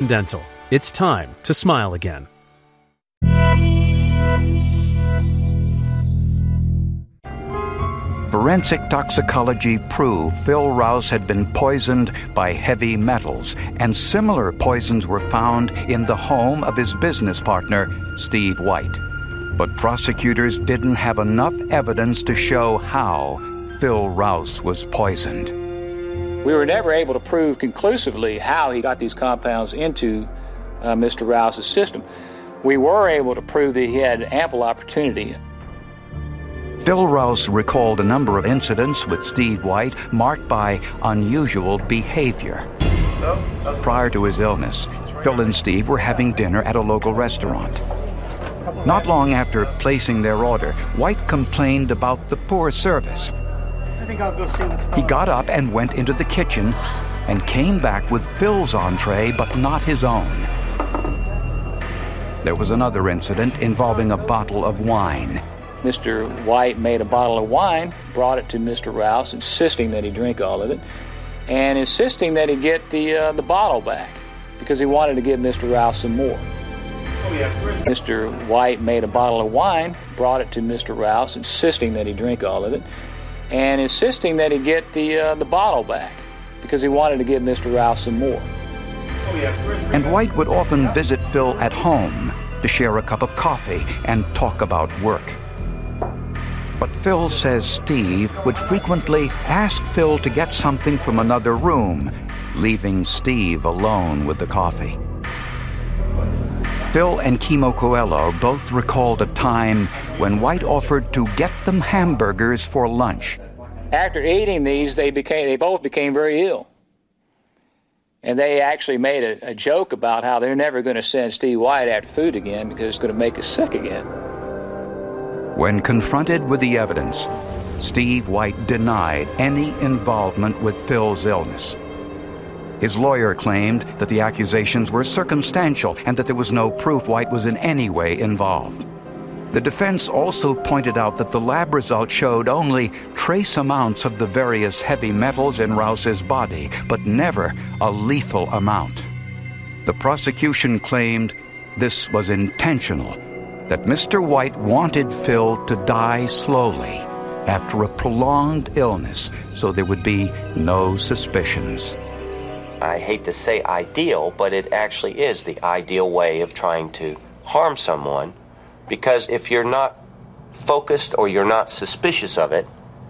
Dental. It's time to smile again. Forensic toxicology proved Phil Rouse had been poisoned by heavy metals, and similar poisons were found in the home of his business partner, Steve White. But prosecutors didn't have enough evidence to show how Phil Rouse was poisoned. We were never able to prove conclusively how he got these compounds into Mr. Rouse's system. We were able to prove that he had ample opportunity. Phil Rouse recalled a number of incidents with Steve White marked by unusual behavior. Prior to his illness, Phil and Steve were having dinner at a local restaurant. Not long after placing their order, White complained about the poor service. I think I'll go see what's going on. He got up and went into the kitchen and came back with Phil's entree, but not his own. There was another incident involving a bottle of wine. Mr. White made a bottle of wine, brought it to Mr. Rouse, insisting that he drink all of it, and insisting that he get the bottle back, because he wanted to give Mr. Rouse some more. Mr. White made a bottle of wine, brought it to Mr. Rouse, insisting that he drink all of it, and insisting that he get the bottle back, because he wanted to give Mr. Rouse some more. And White would often visit Phil at home to share a cup of coffee and talk about work. But Phil says Steve would frequently ask Phil to get something from another room, leaving Steve alone with the coffee. Phil and Kimo Coelho both recalled a time when White offered to get them hamburgers for lunch. After eating these, they both became very ill. And they actually made a joke about how they're never going to send Steve White after food again because it's going to make us sick again. When confronted with the evidence, Steve White denied any involvement with Phil's illness. His lawyer claimed that the accusations were circumstantial and that there was no proof White was in any way involved. The defense also pointed out that the lab results showed only trace amounts of the various heavy metals in Rouse's body, but never a lethal amount. The prosecution claimed this was intentional, that Mr. White wanted Phil to die slowly after a prolonged illness so there would be no suspicions. I hate to say ideal, but it actually is the ideal way of trying to harm someone, because if you're not focused or you're not suspicious of it,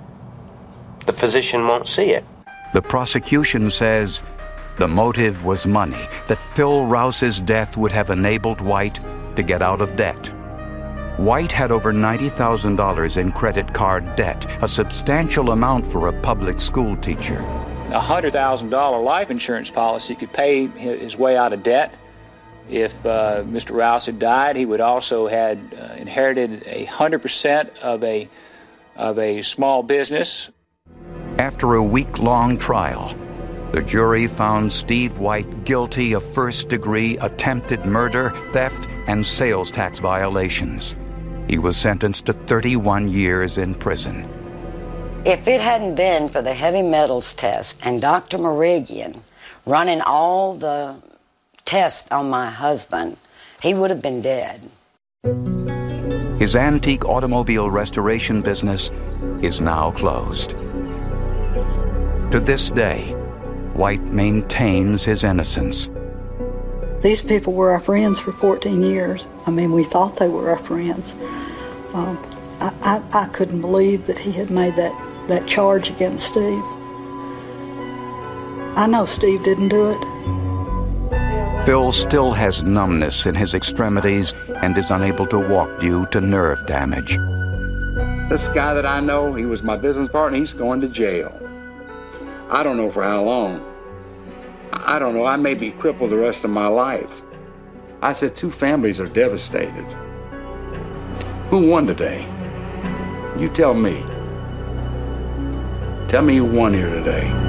the physician won't see it. The prosecution says the motive was money, that Phil Rouse's death would have enabled White to get out of debt. White had over $90,000 in credit card debt, a substantial amount for a public school teacher. A $100,000 life insurance policy could pay his way out of debt. If Mr. Rouse had died, he would also had inherited 100% of a small business. After a week-long trial, the jury found Steve White guilty of first-degree attempted murder, theft, and sales tax violations. He was sentenced to 31 years in prison. If it hadn't been for the heavy metals test and Dr. Merigian running all the tests on my husband, he would have been dead. His antique automobile restoration business is now closed. To this day, White maintains his innocence. These people were our friends for 14 years. I mean, we thought they were our friends. I couldn't believe that he had made that charge against Steve. I know Steve didn't do it. Phil still has numbness in his extremities and is unable to walk due to nerve damage. This guy that I know, he was my business partner, he's going to jail. I don't know for how long. I don't know, I may be crippled the rest of my life. I said 2 families are devastated. Who won today? You tell me. Tell me who won here today.